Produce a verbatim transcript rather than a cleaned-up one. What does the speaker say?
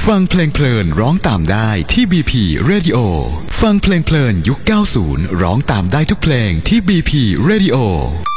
ฟังเพลงเพลินร้องตามได้ที่ บี พี Radio ฟังเพลงเพลินยุค เก้าสิบ ร้องตามได้ทุกเพลงที่ บี พี Radio